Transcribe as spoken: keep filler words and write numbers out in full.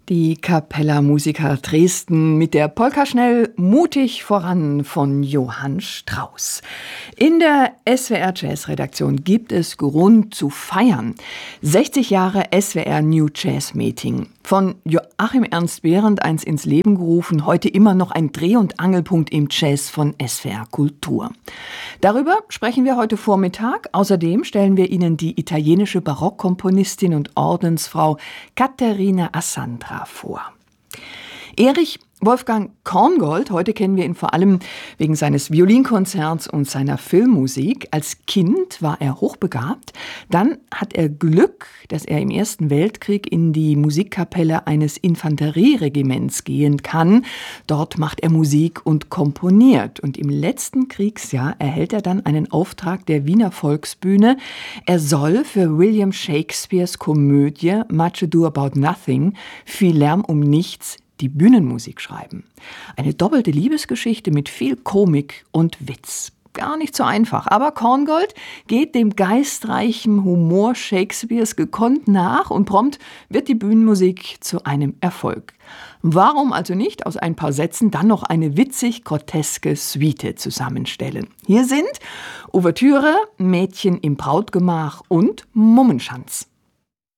Die Capella Musica Dresden mit der Polka schnell mutig voran von Johann Strauss. In der S W R Jazz Redaktion gibt es Grund zu feiern. sechzig Jahre S W R New Jazz Meeting. Von Joachim Ernst Behrendt eins ins Leben gerufen, heute immer noch ein Dreh- und Angelpunkt im Jazz von S W R Kultur. Darüber sprechen wir heute Vormittag. Außerdem stellen wir Ihnen die italienische Barockkomponistin und Ordensfrau Caterina Assandra vor. Erich Wolfgang Korngold, heute kennen wir ihn vor allem wegen seines Violinkonzerts und seiner Filmmusik. Als Kind war er hochbegabt. Dann hat er Glück, dass er im Ersten Weltkrieg in die Musikkapelle eines Infanterieregiments gehen kann. Dort macht er Musik und komponiert. Und im letzten Kriegsjahr erhält er dann einen Auftrag der Wiener Volksbühne. Er soll für William Shakespeares Komödie Much Ado About Nothing, viel Lärm um nichts, die Bühnenmusik schreiben. Eine doppelte Liebesgeschichte mit viel Komik und Witz. Gar nicht so einfach, aber Korngold geht dem geistreichen Humor Shakespeares gekonnt nach und prompt wird die Bühnenmusik zu einem Erfolg. Warum also nicht aus ein paar Sätzen dann noch eine witzig-groteske Suite zusammenstellen? Hier sind Ouvertüre, Mädchen im Brautgemach und Mummenschanz.